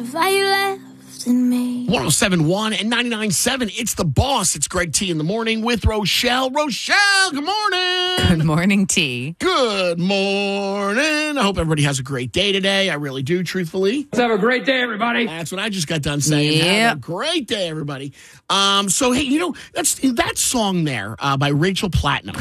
have I left in me? 107.1 and 99.7. It's The Boss. It's Greg T in the morning with Rochelle. Rochelle, good morning. Good morning, T. Good morning. I hope everybody has a great day today. I really do, truthfully. Let's have a great day, everybody. That's what I just got done saying. Have a great day, everybody. So, hey, that's that song there by Rachel Platten.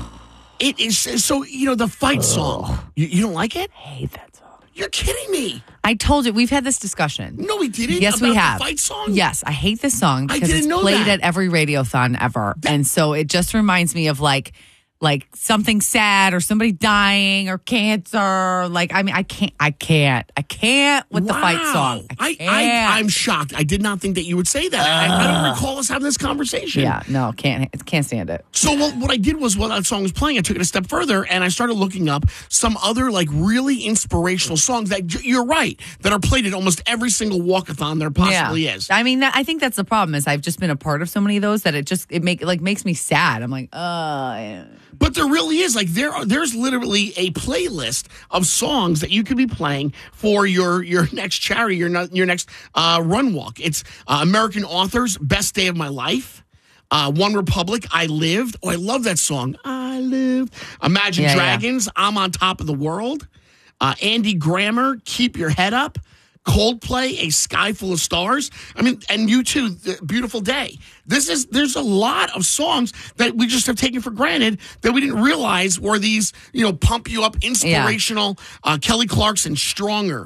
It is so, the fight song. You don't like it? I hate that song. You're kidding me. I told you, we've had this discussion. No, we didn't. Yes, about we have. The fight song? Yes, I hate this song because didn't it's know played that. at every radiothon ever. And so it just reminds me of like something sad or somebody dying or cancer. Like, I mean, I can't with the fight song. I'm shocked. I did not think that you would say that. I don't recall us having this conversation. Yeah, no, can't stand it. So what I did was, while that song was playing, I took it a step further and I started looking up some other really inspirational songs that you're right, that are played at almost every single walkathon there possibly is. I mean, I think that's the problem is I've just been a part of so many of those that it makes me sad. I'm like, yeah. But there really is, there's literally a playlist of songs that you could be playing for your next charity, your next run walk. It's American Authors, Best Day of My Life. One Republic, I Lived. Oh, I love that song. I Lived. Imagine Dragons, I'm on Top of the World. Andy Grammer, Keep Your Head Up. Coldplay, A Sky Full of Stars. I mean, and U2, Beautiful Day. There's a lot of songs that we just have taken for granted that we didn't realize were these, pump you up, inspirational. Kelly Clarkson, Stronger.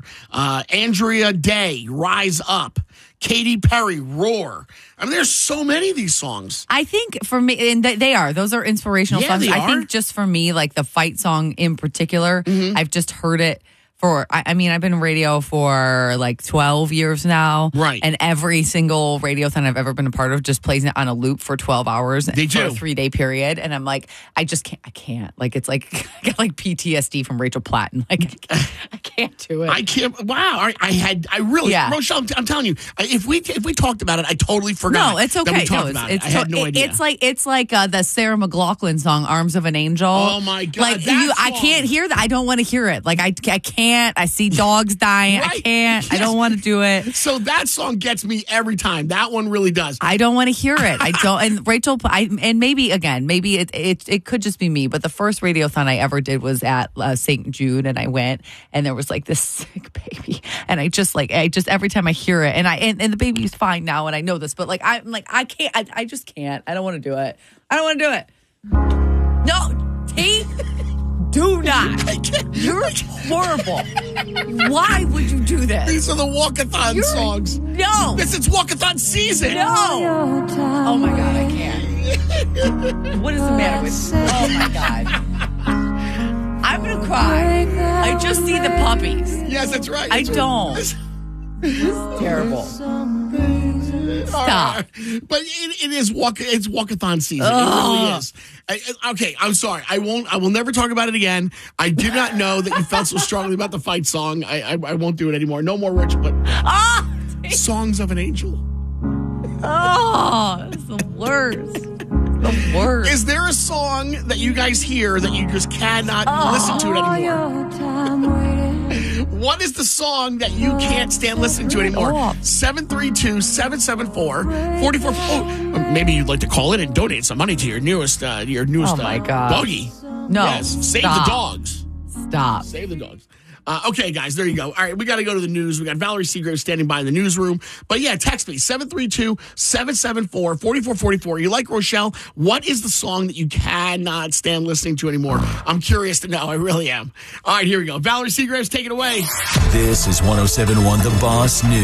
Andrea Day, Rise Up. Katy Perry, Roar. I mean, there's so many of these songs. I think for me, and those are inspirational songs. I think just for me, like the fight song in particular, I've just heard it. I've been in radio for 12 years now. Right. And every single radiothon I've ever been a part of just plays it on a loop for 12 hours They for do. a 3-day period. And I'm like, I just can't. I can't. It's like, I got PTSD from Rachel Platten. I can't do it. I can't. Wow. Rochelle, I'm telling you, if we talked about it, I totally forgot. No, it's okay. That we talked about it. I had no idea. It's like the Sarah McLachlan song, Arms of an Angel. Oh my God. I can't hear that. I don't want to hear it. I can't. I see dogs dying. Right. I can't. Yes. I don't want to do it. So that song gets me every time. That one really does. I don't want to hear it. I don't. And Rachel, and maybe it could just be me. But the first radiothon I ever did was at St. Jude, and I went, and there was this sick baby, and I just every time I hear it, and the baby's fine now, and I know this, but I can't. I just can't. I don't want to do it. I don't want to do it. No, T. Do not. You're horrible. Why would you do this? These are the walkathon songs. No. It's walkathon season. No. Oh my God, I can't. What is the matter with you? Oh my God. I'm going to cry. I just see the puppies. Yes, that's right. I don't. It's terrible. Stop. But it's walkathon season. It really is. Okay, I'm sorry. I will never talk about it again. I did not know that you felt so strongly about the fight song. I won't do it anymore. No more Rich, but Songs of an Angel. Oh, it's the worst. The worst. Is there a song that you guys hear that you just cannot listen to it anymore? What is the song that you can't stand listening to anymore? 732-774-44. Maybe you'd like to call in and donate some money to your newest oh my God. doggy. No. Yes. Save the dogs. Stop. Save the dogs. Okay, guys, there you go. All right, we got to go to the news. We got Valerie Seagrave standing by in the newsroom. But yeah, text me, 732-774-4444. You like Rochelle? What is the song that you cannot stand listening to anymore? I'm curious to know. I really am. All right, here we go. Valerie Seagrave's take it away. This is 107.1 The Boss News.